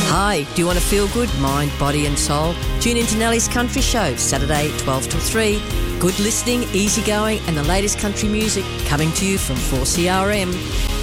Hi, do you want to feel good, mind, body and soul? Tune into Nellie's Country Show, Saturday 12 till 3. Good listening, easy going and the latest country music coming to you from 4CRM.